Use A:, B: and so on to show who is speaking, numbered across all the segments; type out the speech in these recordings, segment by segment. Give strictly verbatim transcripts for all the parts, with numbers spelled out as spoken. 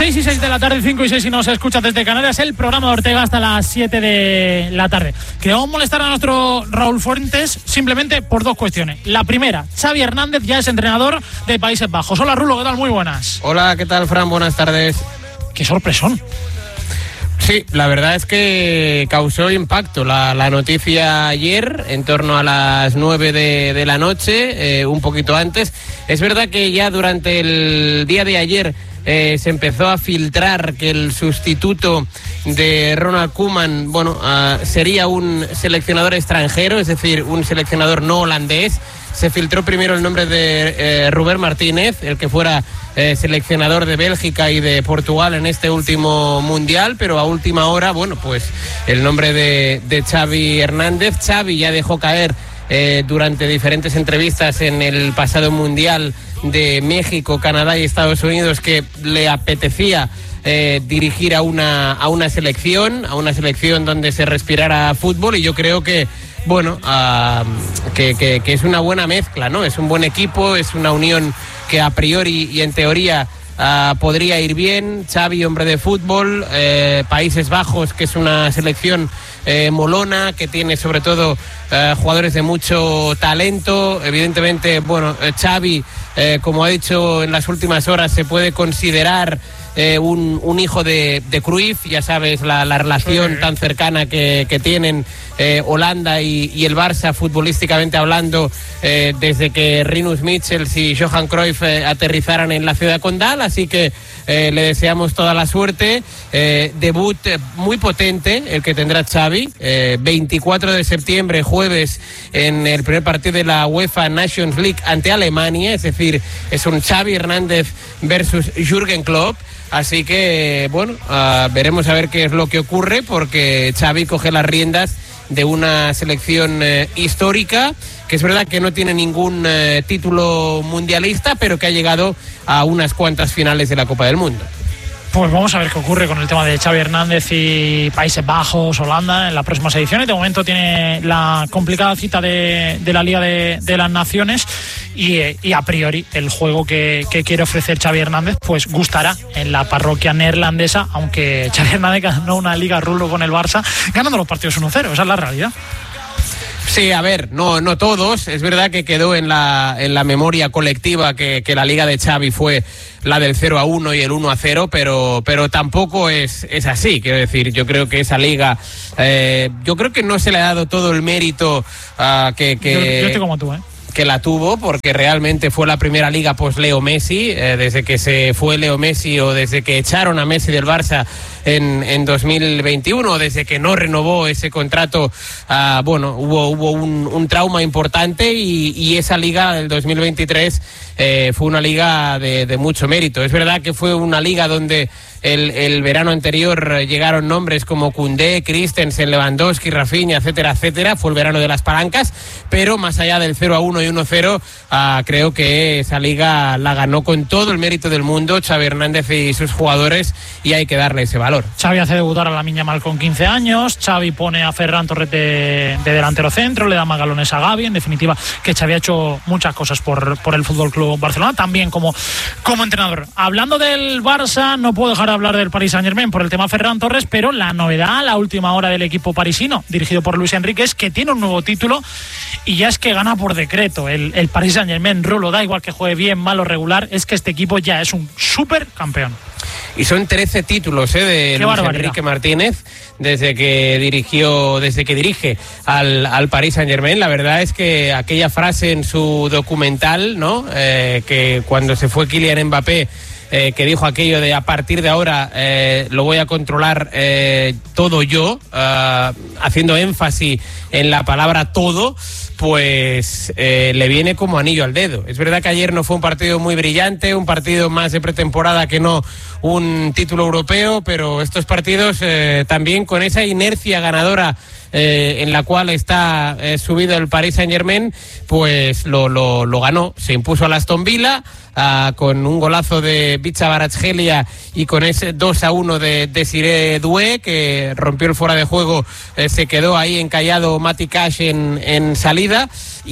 A: seis y seis de la tarde, cinco y seis si nos escuchas desde Canarias, el programa de Ortega hasta las siete de la tarde. Queremos molestar a nuestro Raúl Fuentes simplemente por dos cuestiones. La primera, Xavi Hernández ya es entrenador de Países Bajos. Hola Rulo, ¿qué tal? Muy buenas.
B: Hola, ¿qué tal, Fran? Buenas tardes.
A: Qué sorpresón.
B: Sí, la verdad es que causó impacto la, la noticia ayer, en torno a las nueve de, de la noche, eh, un poquito antes. Es verdad que ya durante el día de ayer eh, se empezó a filtrar que el sustituto de Ronald Koeman, bueno, uh, sería un seleccionador extranjero, es decir, un seleccionador no holandés. Se filtró primero el nombre de eh, Rubén Martínez, el que fuera eh, seleccionador de Bélgica y de Portugal en este último mundial, pero a última hora, bueno, pues el nombre de, de Xavi Hernández. Xavi ya dejó caer eh, durante diferentes entrevistas en el pasado mundial de México, Canadá y Estados Unidos que le apetecía Eh, dirigir a una, a una selección, a una selección donde se respirara fútbol, y yo creo que, bueno, uh, que, que, que es una buena mezcla, ¿no? Es un buen equipo, es una unión que a priori y en teoría uh, podría ir bien. Xavi, hombre de fútbol, eh, Países Bajos, que es una selección eh, molona, que tiene sobre todo uh, jugadores de mucho talento. Evidentemente, bueno, Xavi, eh, como ha dicho en las últimas horas, se puede considerar Eh, un, un hijo de, de Cruyff, ya sabes la, la relación tan cercana que, que tienen eh, Holanda y, y el Barça futbolísticamente hablando, eh, desde que Rinus Michels y Johan Cruyff eh, aterrizaran en la ciudad condal, así que eh, le deseamos toda la suerte. Eh, debut muy potente el que tendrá Xavi, eh, veinticuatro de septiembre, jueves, en el primer partido de la UEFA Nations League ante Alemania, es decir, es un Xavi Hernández versus Jürgen Klopp. Así que, bueno, uh, veremos a ver qué es lo que ocurre, porque Xavi coge las riendas de una selección eh, histórica, que es verdad que no tiene ningún eh, título mundialista, pero que ha llegado a unas cuantas finales de la Copa del Mundo.
A: Pues vamos a ver qué ocurre con el tema de Xavi Hernández y Países Bajos, Holanda, en las próximas ediciones. De momento tiene la complicada cita de, de la Liga de, de las Naciones y, y a priori el juego que, que quiere ofrecer Xavi Hernández pues gustará en la parroquia neerlandesa, aunque Xavi Hernández ganó una Liga Rulo con el Barça ganando los partidos uno cero, esa es la realidad.
B: Sí, a ver, no, no todos. Es verdad que quedó en la, en la memoria colectiva que, que la Liga de Xavi fue la del cero a uno y el uno a cero, pero, pero tampoco es, es así. Quiero decir, yo creo que esa Liga, eh, yo creo que no se le ha dado todo el mérito uh, que... que...
A: Yo, yo estoy como tú, ¿eh?
B: que la tuvo, porque realmente fue la primera liga post Leo Messi, eh, desde que se fue Leo Messi o desde que echaron a Messi del Barça en, en dos mil veintiuno, desde que no renovó ese contrato, uh, bueno, hubo, hubo un, un trauma importante y, y esa liga del dos mil veintitrés eh, fue una liga de, de mucho mérito. Es verdad que fue una liga donde el, el verano anterior llegaron nombres como Koundé, Christensen, Lewandowski, Rafinha, etcétera, etcétera. Fue el verano de las palancas, pero más allá del cero a uno y uno cero, uh, creo que esa liga la ganó con todo el mérito del mundo Xavi Hernández y sus jugadores, y hay que darle ese valor.
A: Xavi hace debutar a la Miña Mal con quince años, Xavi pone a Ferran Torres de, de delantero centro, le da más galones a Gavi. En definitiva, que Xavi ha hecho muchas cosas por, por el Fútbol Club Barcelona, también como, como entrenador. Hablando del Barça, no puedo dejar de hablar del Paris Saint-Germain por el tema Ferran Torres, pero la novedad a la última hora del equipo parisino, dirigido por Luis Enrique, es que tiene un nuevo título y ya es que gana por decreto el, el Paris Saint-Germain. Rulo, da igual que juegue bien, mal o regular, es que este equipo ya es un súper campeón.
B: Y son trece títulos eh, de Luis Enrique Martínez desde que dirigió, desde que dirige al, al Paris Saint-Germain. La verdad es que aquella frase en su documental, ¿no? Eh, que cuando se fue Kylian Mbappé, Eh, que dijo aquello de a partir de ahora eh, lo voy a controlar eh, todo yo, uh, haciendo énfasis en la palabra todo, pues eh, le viene como anillo al dedo. Es verdad que ayer no fue un partido muy brillante, un partido más de pretemporada que no un título europeo, pero estos partidos eh, también con esa inercia ganadora eh, en la cual está eh, subido el Paris Saint-Germain, pues lo, lo, lo ganó, se impuso al Aston Villa, Uh, con un golazo de Bicha Kvaratskhelia y con ese dos a uno de Desiré Doué, que rompió el fuera de juego, eh, se quedó ahí encallado Mati Cash en, en salida.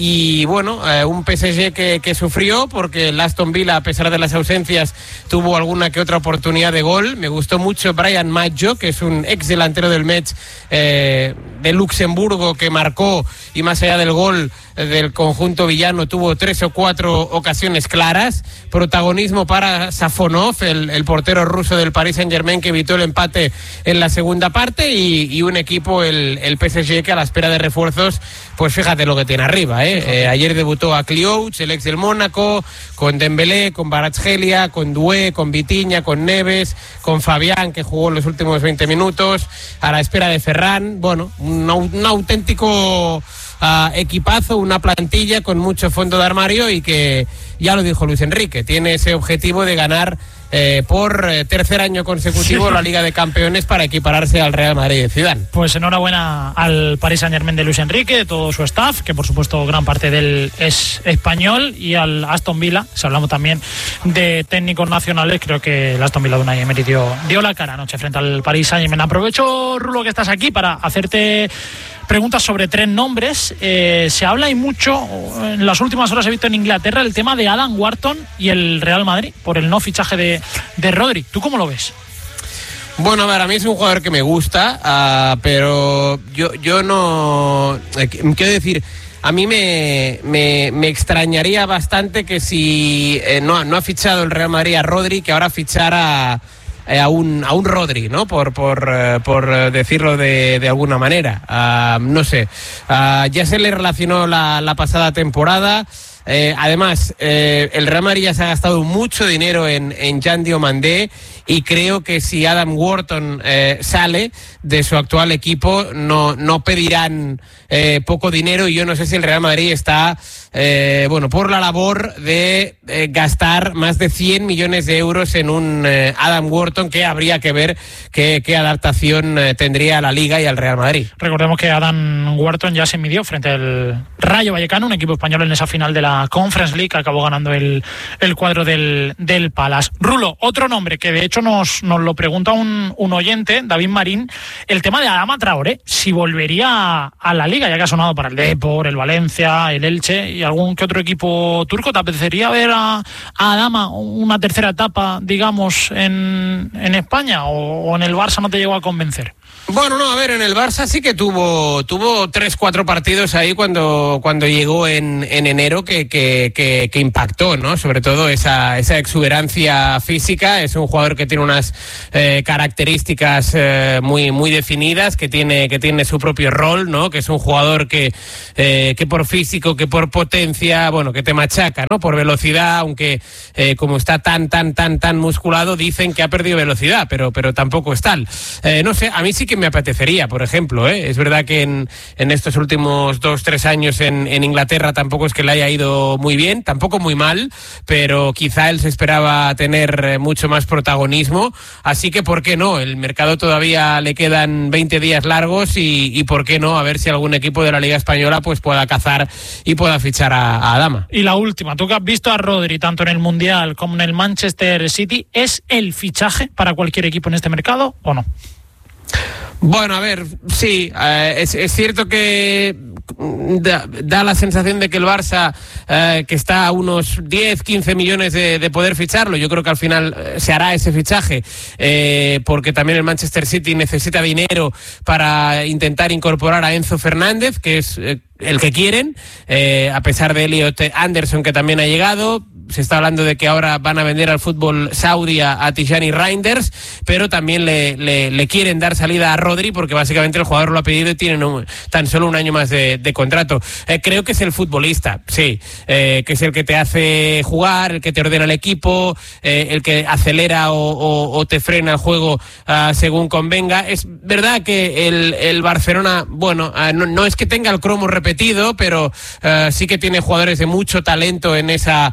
B: Y bueno, eh, un P S G que, que sufrió porque el Aston Villa, a pesar de las ausencias, tuvo alguna que otra oportunidad de gol. Me gustó mucho Brian Maggio, que es un ex delantero del Metz eh, de Luxemburgo, que marcó, y más allá del gol eh, del conjunto villano, tuvo tres o cuatro ocasiones claras. Protagonismo para Safonov, el, el portero ruso del Paris Saint-Germain, que evitó el empate en la segunda parte, y, y un equipo, el, el P S G, que a la espera de refuerzos, pues fíjate lo que tiene arriba, ¿eh? Eh, ayer debutó a Kliouch, el ex del Mónaco, con Dembélé, con Kvaratskhelia, con Doué, con Vitinha, con Neves, con Fabián, que jugó los últimos veinte minutos, a la espera de Ferran. Bueno, un, un auténtico Uh, equipazo, una plantilla con mucho fondo de armario, y que, ya lo dijo Luis Enrique, tiene ese objetivo de ganar eh, por eh, tercer año consecutivo sí. la Liga de Campeones, para equipararse al Real Madrid de Zidane.
A: Pues enhorabuena al Paris Saint-Germain de Luis Enrique, de todo su staff, que por supuesto gran parte del es español, y al Aston Villa. Si hablamos también de técnicos nacionales, creo que el Aston Villa de Unai Emery dio, dio la cara anoche frente al Paris Saint-Germain. Aprovecho, Rulo, que estás aquí para hacerte preguntas sobre tres nombres. Eh, se habla y mucho, en las últimas horas he visto en Inglaterra, el tema de Adam Wharton y el Real Madrid por el no fichaje de, de Rodri. ¿Tú cómo lo ves?
B: Bueno, a ver, a mí es un jugador que me gusta, uh, pero yo, yo no... Eh, quiero decir, a mí me, me, me extrañaría bastante que si eh, no, no ha fichado el Real Madrid a Rodri, que ahora fichara a un, a un Rodri, ¿no? Por, por, por decirlo de, de alguna manera. Uh, no sé. Uh, ya se le relacionó la, la pasada temporada. Eh, además, eh, el Real Madrid ya se ha gastado mucho dinero en, en Jan Diomandé, y creo que si Adam Wharton eh, sale de su actual equipo, no, no pedirán eh, poco dinero, y yo no sé si el Real Madrid está eh, bueno, por la labor de eh, gastar más de cien millones de euros en un eh, Adam Wharton, que habría que ver qué, qué adaptación eh, tendría a la Liga y al Real Madrid.
A: Recordemos que Adam Wharton ya se midió frente al Rayo Vallecano, un equipo español, en esa final de la Conference League, que acabó ganando el, el cuadro del, del Palace. Rulo, otro nombre que de hecho nos, nos lo pregunta un, un oyente, David Marín, el tema de Adama Traoré, si volvería a la Liga, ya que ha sonado para el Depor, el Valencia, el Elche y algún que otro equipo turco. ¿Te apetecería ver a, a Adama una tercera etapa, digamos, en, en España, o, o en el Barça no te llegó a convencer?
B: Bueno, no, a ver, en el Barça sí que tuvo tuvo tres, cuatro partidos ahí cuando, cuando llegó en, en enero que, que, que, que impactó, ¿no? Sobre todo esa, esa exuberancia física. Es un jugador que tiene unas eh, características eh, muy, muy definidas, que tiene, que tiene su propio rol, ¿no? Que es un jugador que, eh, que por físico, que por potencia, bueno, que te machaca, ¿no? Por velocidad, aunque eh, como está tan, tan, tan, tan musculado, dicen que ha perdido velocidad, pero, pero tampoco es tal. Eh, no sé, a mí sí que me apetecería, por ejemplo, ¿eh? Es verdad que en, en estos últimos dos, tres años en, en Inglaterra tampoco es que le haya ido muy bien, tampoco muy mal, pero quizá él se esperaba tener mucho más protagonismo, así que ¿por qué no? El mercado todavía le quedan veinte días largos, y, y ¿por qué no? A ver si algún equipo de la Liga Española pues pueda cazar y pueda fichar a, a Adama.
A: Y la última, tú que has visto a Rodri tanto en el Mundial como en el Manchester City, ¿es el fichaje para cualquier equipo en este mercado o no?
B: Bueno, a ver, sí, eh, es, es cierto que da, da la sensación de que el Barça, eh, que está a unos diez, quince millones de, de poder ficharlo, yo creo que al final se hará ese fichaje, eh, porque también el Manchester City necesita dinero para intentar incorporar a Enzo Fernández, que es eh, el que quieren, eh, a pesar de Elliot Anderson, que también ha llegado. Se está hablando de que ahora van a vender al fútbol saudí a, a Tijani Reinders, pero también le, le, le quieren dar salida a Rodri, porque básicamente el jugador lo ha pedido y tiene un, tan solo un año más de, de contrato. Eh, creo que es el futbolista, sí, eh, que es el que te hace jugar, el que te ordena el equipo, eh, el que acelera o, o, o te frena el juego uh, según convenga. Es verdad que el, el Barcelona, bueno, uh, no, no es que tenga el cromo repetido, pero uh, sí que tiene jugadores de mucho talento en esa parcela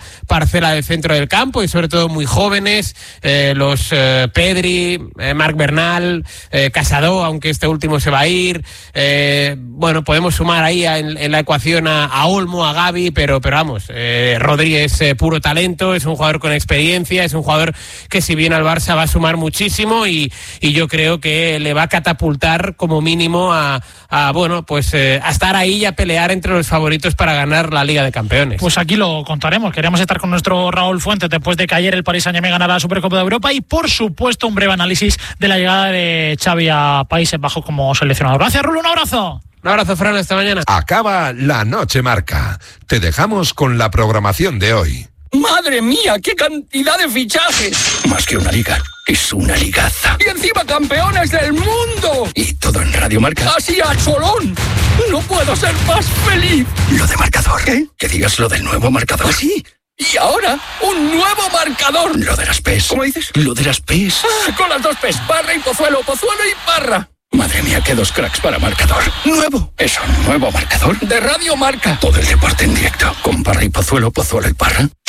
B: parcela del centro del campo y sobre todo muy jóvenes, eh, los eh, Pedri, eh, Marc Bernal, eh, Casado, aunque este último se va a ir, eh, bueno, podemos sumar ahí a, en, en la ecuación a, a Olmo, a Gavi, pero, pero vamos, eh, Rodri es eh, puro talento, es un jugador con experiencia, es un jugador que si viene al Barça va a sumar muchísimo y, y yo creo que le va a catapultar como mínimo a, a bueno, pues eh, a estar ahí y a pelear entre los favoritos para ganar la Liga de Campeones.
A: Pues aquí lo contaremos, queríamos estar con nuestro Raúl Fuentes después de que ayer el Paris Saint-Germain ganara la Supercopa de Europa y por supuesto un breve análisis de la llegada de Xavi a Países Bajos como seleccionador. Gracias, Rulo, un abrazo.
B: Un abrazo, Fran, hasta mañana.
C: Acaba la Noche Marca. Te dejamos con la programación de hoy.
D: ¡Madre mía, qué cantidad de fichajes!
E: Más que una liga, es una ligaza.
D: ¡Y encima campeones del mundo!
E: Y todo en Radio Marca.
D: ¡Así a cholón! ¡No puedo ser más feliz!
E: Lo de marcador.
D: ¿Qué?
E: Que digas lo del nuevo marcador.
D: ¿Ah, sí? Y ahora, un nuevo marcador.
E: Lo de las P E S.
D: ¿Cómo dices?
E: Lo de las P E S.
D: Ah, con las dos P E S, Parra y Pozuelo, Pozuelo y Parra.
E: Madre mía, qué dos cracks para marcador.
D: Nuevo.
E: ¿Es un nuevo marcador?
D: De Radio Marca.
E: Todo el deporte en directo. Con Parra y Pozuelo, Pozuelo y Parra.